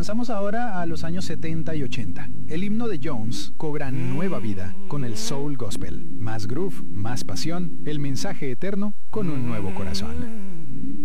Avanzamos ahora a los años 70 y 80. El himno de Jones cobra nueva vida con el soul gospel. Más groove, más pasión, el mensaje eterno con un nuevo corazón.